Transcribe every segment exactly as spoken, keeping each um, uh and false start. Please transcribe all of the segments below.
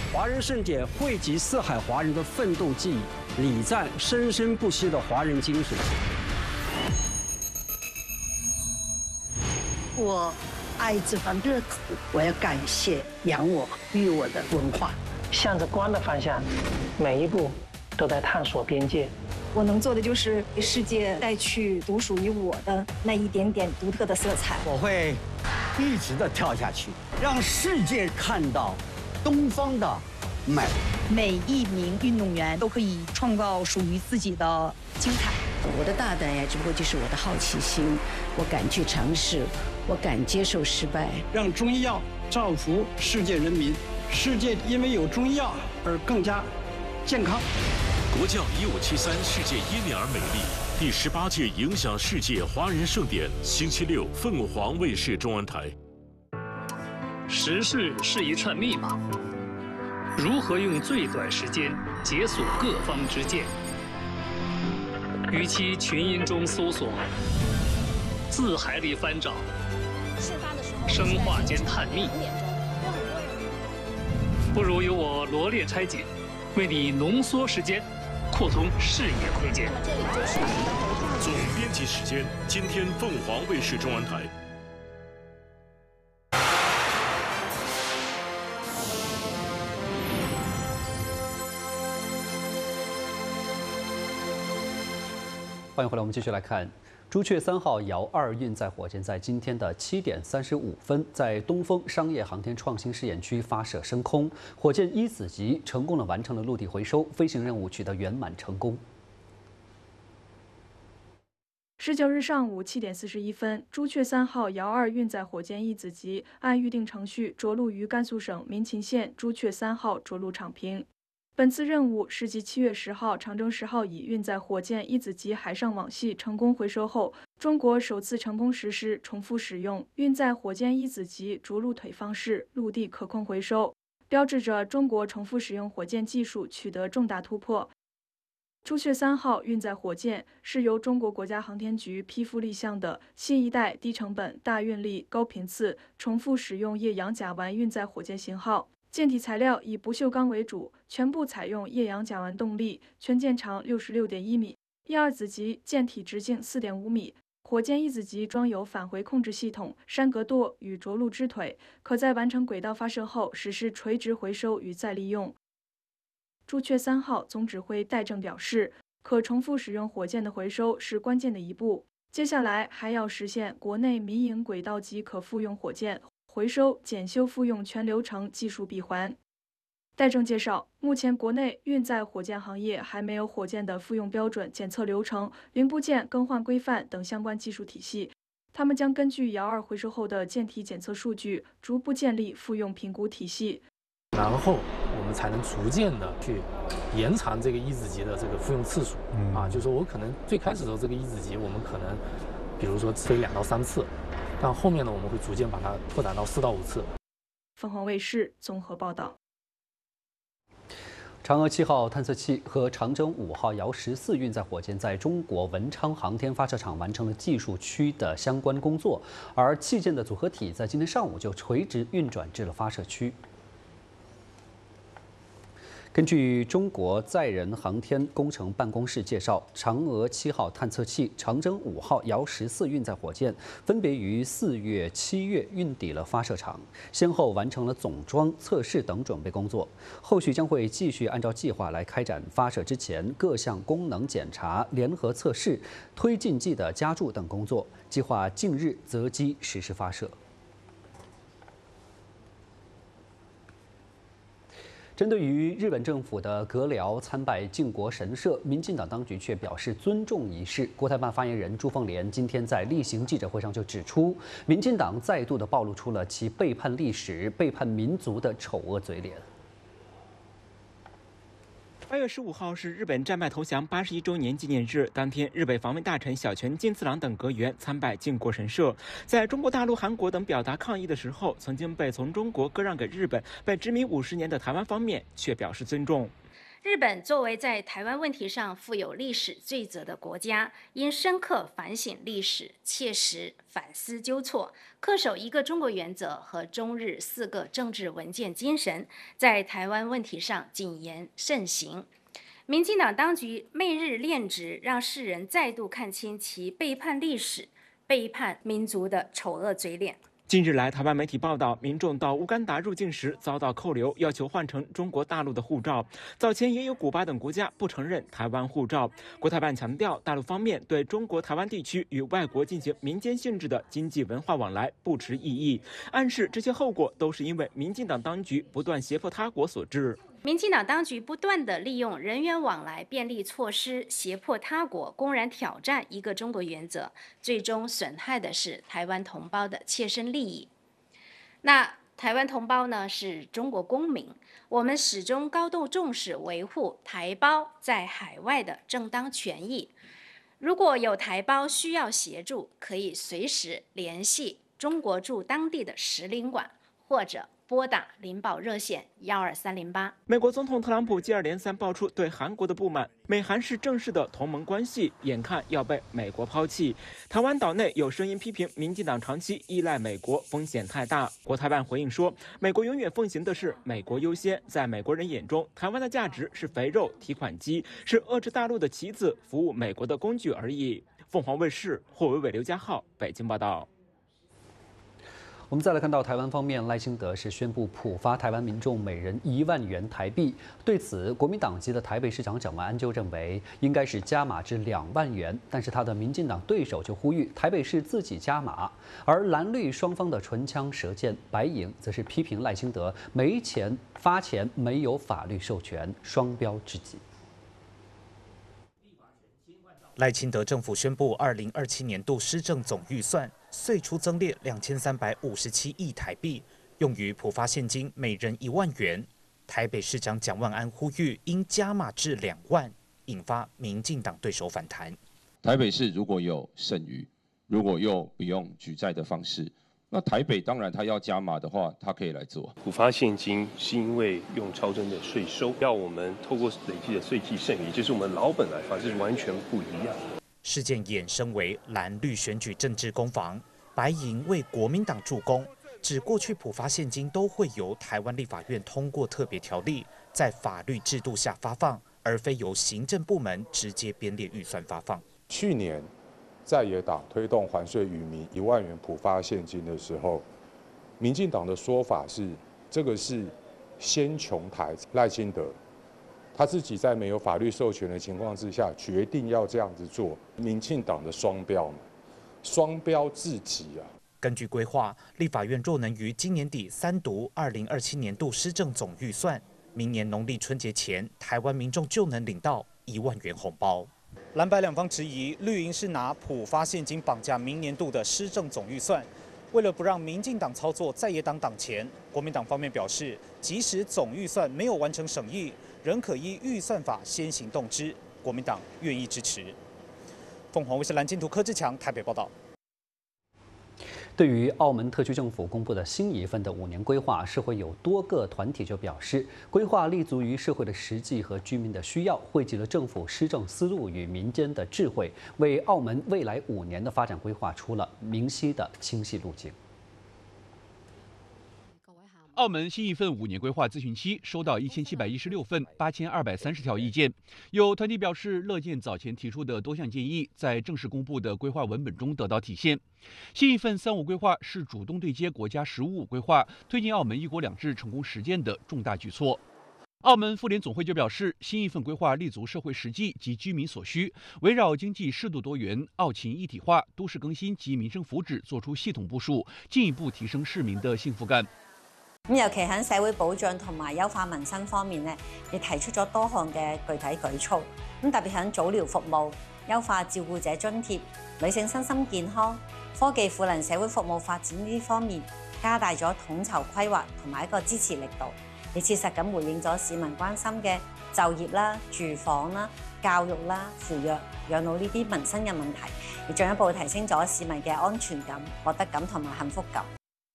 华人盛典汇集四海华人的奋斗记忆，礼赞生生不息的华人精神。 我爱这番热土，我要感谢养我、育我的文化。 向着光的方向，每一步都在探索边界。 我能做的就是给世界带去独属于我的那一点点独特的色彩。 我会一直的跳下去，让世界看到东方的美。 每一名运动员都可以创造属于自己的精彩。 我的大胆呀，只不过就是我的好奇心，我敢去尝试，我敢接受失败。 让中医药造福世界人民，世界因为有中医药而更加健康。 国教一五七三世界因你而美丽第十八届影响世界华人盛典，星期六凤凰卫视中文台。 时事是一串密码，如何用最短时间解锁各方之见？与其群音中搜索，字海里翻找，生化间探秘，不如由我罗列拆解，为你浓缩时间，扩充视野空间。 总编辑时间，今天凤凰卫视中文台。 欢迎回来，我们继续来看朱雀三号遥二运载火箭在今天的七点三十五分，在东风商业航天创新试验区发射升空，火箭一子级成功的完成了陆地回收，飞行任务取得圆满成功。 十九日上午七点四十一分，朱雀三号遥二运载火箭一子级按预定程序着陆于甘肃省民勤县朱雀三号着陆场坪。本次任务是继七月十号长征十号乙运载火箭一子级海上网系成功回收后，中国首次成功实施重复使用运载火箭一子级着陆腿方式陆地可控回收，标志着中国重复使用火箭技术取得重大突破。朱雀三号运载火箭是由中国国家航天局批复立项的新一代低成本、大运力、高频次重复使用液氧甲烷运载火箭型号。舰体材料以不锈钢为主，全部采用液氧甲烷动力，全舰长六十六点一米，一二子级舰体直径四点五米。火箭一子级装有返回控制系统、山格舵与着陆支腿，可在完成轨道发射后实施垂直回收与再利用。朱雀三号总指挥戴正表示，可重复使用火箭的回收是关键的一步，接下来还要实现国内民营轨道级可复用火箭回收、检修、复用全流程技术闭环。戴正介绍，目前国内运载火箭行业还没有火箭的复用标准、检测流程、零部件更换规范等相关技术体系。他们将根据遥二回收后的舰体检测数据，逐步建立复用评估体系。 然后我们才能逐渐的去延长这个一子级的这个复用次数。嗯、啊，就是说我可能最开始的时候这个一子级，我们可能比如说飞两到三次。但后面呢，我们会逐渐把它拓展到四到五次。 凤凰卫视综合报道。 嫦娥七号探测器和长征五号遥十四运载火箭在中国文昌航天发射场完成了技术区的相关工作，而器件的组合体在今天上午就垂直运转至了发射区。根据中国载人航天工程办公室介绍，嫦娥七号探测器、长征五号遥十四运载火箭分别于四月、七月运抵了发射场，先后完成了总装、测试等准备工作。后续将会继续按照计划来开展发射之前各项功能检查、联合测试、推进剂的加注等工作，计划近日择机实施发射。针对于日本政府的阁僚参拜靖国神社，民进党当局却表示尊重仪式。国台办发言人朱凤莲今天在例行记者会上就指出，民进党再度的暴露出了其背叛历史、背叛民族的丑恶嘴脸。 八月十五号是日本战败投降八十一周年纪念日，当天，日本防卫大臣小泉进次郎等阁员参拜靖国神社，在中国大陆、韩国等表达抗议的时候，曾经被从中国割让给日本、被殖民五十年的台湾方面却表示尊重。 日本作为在台湾问题上负有历史罪责的国家，应深刻反省历史，切实反思纠错，恪守一个中国原则和中日四个政治文件精神，在台湾问题上谨言慎行。民进党当局媚日恋殖，让世人再度看清其背叛历史、背叛民族的丑恶嘴脸。 近日来，台湾媒体报道，民众到乌干达入境时遭到扣留，要求换成中国大陆的护照。早前也有古巴等国家不承认台湾护照。国台办强调，大陆方面对中国台湾地区与外国进行民间性质的经济文化往来不持异议，暗示这些后果都是因为民进党当局不断胁迫他国所致。 民进党当局不断地利用人员往来便利措施，胁迫他国，公然挑战一个中国原则，最终损害的是台湾同胞的切身利益。那台湾同胞呢，是中国公民，我们始终高度重视维护台胞在海外的正当权益。如果有台胞需要协助，可以随时联系中国驻当地的使领馆，或者拨打领保热线幺二三零八。 美国总统特朗普接二连三爆出对韩国的不满，美韩是正式的同盟关系，眼看要被美国抛弃。台湾岛内有声音批评民进党长期依赖美国，风险太大。国台办回应说，美国永远奉行的是美国优先，在美国人眼中，台湾的价值是肥肉提款机，是遏制大陆的棋子，服务美国的工具而已。凤凰卫视霍伟伟、刘家浩北京报道。 我们再来看到台湾方面，赖清德是宣布普发台湾民众每人一万元台币。对此，国民党籍的台北市长蒋万安就认为应该是加码至两万元，但是他的民进党对手就呼吁台北市自己加码。而蓝绿双方的唇枪舌剑，白营则是批评赖清德没钱发钱，没有法律授权，双标之极。 赖清德政府宣布，二零二七年度施政总预算岁出增列两千三百五十七亿台币，用于普发现金每人一万元。台北市长蒋万安呼吁应加码至两万，引发民进党对手反弹。 台北市如果有剩余，如果又不用举债的方式，那台北当然他要加码的话，他可以来做。 普发现金是因为用超征的税收，要我们透过累积的税基剩余，就是我们老本来发，这是完全不一样。 事件衍生为蓝绿选举政治攻防，白营为国民党助攻，指过去普发现金都会由台湾立法院通过特别条例，在法律制度下发放，而非由行政部门直接编列预算发放。 去年在野党推动还税于民一万元普发现金的时候，民进党的说法是这个是先穷台，赖清德他自己在没有法律授权的情况之下，决定要这样子做，民进党的双标嘛，双标至极啊！ 根据规划，立法院若能于今年底三读二零二七年度施政总预算，明年农历春节前，台湾民众就能领到一万元红包。蓝白两方质疑绿营是拿普发现金绑架明年度的施政总预算。为了不让民进党操作在野党党钱，国民党方面表示，即使总预算没有完成审议，仍可依预算法先行动之。国民党愿意支持。凤凰卫视蓝金图柯志强台北报道。 对于澳门特区政府公布的新一份的五年规划，社会有多个团体就表示，规划立足于社会的实际和居民的需要，汇集了政府施政思路与民间的智慧，为澳门未来五年的发展规划出了明晰的清晰路径。 澳门新一份五年规划咨询期收到一千七百一十六份八千二百三十条意见，有团体表示乐见早前提出的多项建议在正式公布的规划文本中得到体现。新一份三五规划是主动对接国家“十五五”规划，推进澳门一国两制成功实践的重大举措。澳门妇联总会就表示，新一份规划立足社会实际及居民所需，围绕经济适度多元、澳勤一体化、都市更新及民生福祉做出系统部署，进一步提升市民的幸福感。 咁尤其喺社會保障同埋優化民生方面咧，亦提出咗多項嘅具體舉措。咁特別喺早療服務、優化照顧者津貼、女性身心健康、科技賦能社會服務發展呢啲方面，加大咗統籌規劃同埋一個支持力度，亦切實咁回應咗市民關心嘅就業啦、住房啦、教育啦、扶養、養老呢啲民生嘅問題，亦進一步提升咗市民嘅安全感、獲得感同埋幸福感。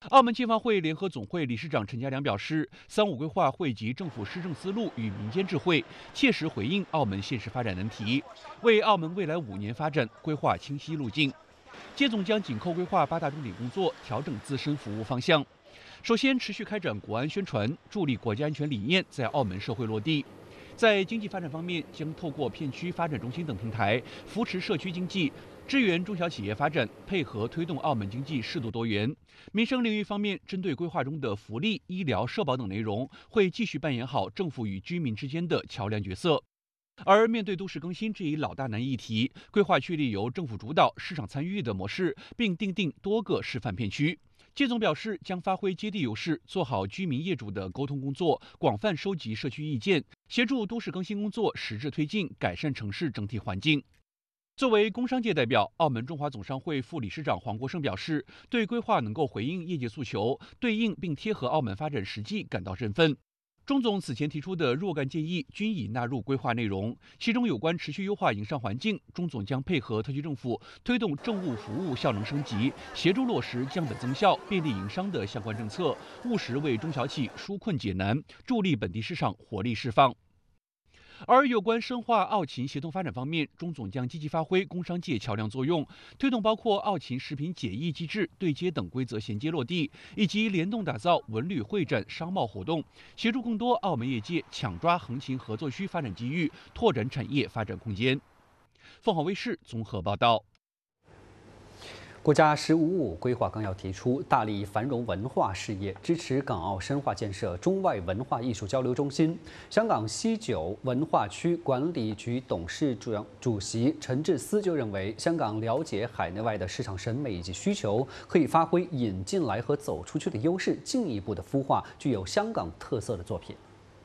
澳门建发会联合总会理事长陈家良表示，三五规划汇集政府施政思路与民间智慧，切实回应澳门现实发展难题，为澳门未来五年发展规划清晰路径。接总将紧扣规划八大重点工作，调整自身服务方向。首先，持续开展国安宣传，助力国家安全理念在澳门社会落地。在经济发展方面，将透过片区发展中心等平台，扶持社区经济，支援中小企业发展，配合推动澳门经济适度多元。民生领域方面，针对规划中的福利、医疗、社保等内容，会继续扮演好政府与居民之间的桥梁角色。而面对都市更新这一老大难议题，规划确立由政府主导、市场参与的模式，并订定多个示范片区。接总表示，将发挥接地优势，做好居民业主的沟通工作，广泛收集社区意见，协助都市更新工作实质推进，改善城市整体环境。作为工商界代表，澳门中华总商会副理事长黄国胜表示，对规划能够回应业界诉求，对应并贴合澳门发展实际感到振奋。钟总此前提出的若干建议均已纳入规划内容，其中有关持续优化营商环境，钟总将配合特区政府推动政务服务效能升级，协助落实降本增效、便利营商的相关政策，务实为中小企纾困解难，助力本地市场活力释放。而有关深化澳勤协同发展方面，钟总将积极发挥工商界桥梁作用，推动包括澳勤食品检疫机制对接等规则衔接落地，以及联动打造文旅会展商贸活动，协助更多澳门业界抢抓横琴合作区发展机遇，拓展产业发展空间。凤凰卫视综合报道。 国家“十五五”规划纲要提出，大力繁荣文化事业，支持港澳深化建设中外文化艺术交流中心。香港西九文化区管理局董事主主席陈智思就认为，香港了解海内外的市场审美以及需求，可以发挥引进来和走出去的优势，进一步的孵化具有香港特色的作品。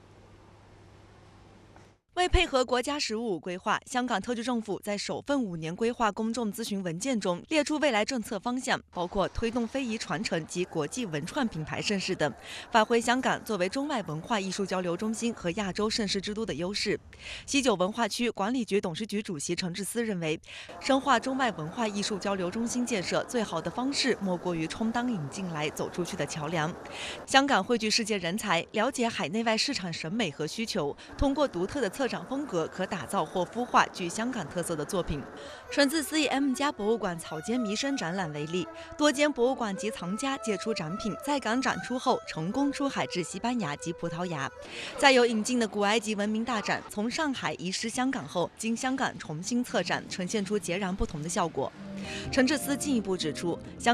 为配合国家“十五五”规划，香港特区政府在首份五年规划公众咨询文件中列出未来政策方向，包括推动非遗传承及国际文创品牌盛世等，发挥香港作为中外文化艺术交流中心和亚洲盛事之都的优势。西九文化区管理局董事局主席陈智思认为，深化中外文化艺术交流中心建设最好的方式莫过于充当引进来走出去的桥梁。香港汇聚世界人才，了解海内外市场审美和需求，通过独特的策展风格，可打造或孵化具香港特色的作品。陈智思以 M 家博物馆草间弥生展览为例，多间博物馆及藏家借出展品，在港展出后成功出海至西班牙及葡萄牙。再有引进的古埃及文明大展，从上海移师香港后，经香港重新策展，呈现出截然不同的效果。陈智思进一步指出，香